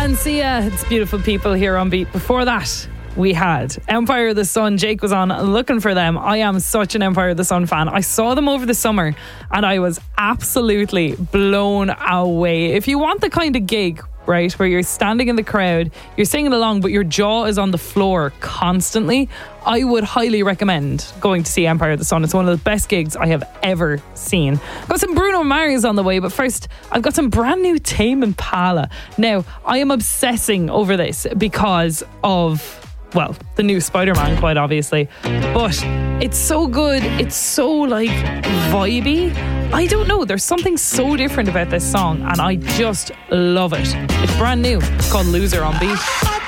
and Sia, it's Beautiful People here on Beat. Before that, we had Empire of the Sun. Jake was on looking for them. I am such an Empire of the Sun fan. I saw them over the summer and I was absolutely blown away. If you want the kind of gig, right, where you're standing in the crowd, you're singing along, but your jaw is on the floor constantly, I would highly recommend going to see Empire of the Sun. It's one of the best gigs I have ever seen. Got some Bruno Mars on the way, but first I've got some brand new Tame Impala. Now, I am obsessing over this because of, well, the new Spider-Man, quite obviously, but it's so good. It's so like vibey. I don't know, there's something so different about this song and I just love it. It's brand new. It's called Loser on Beat.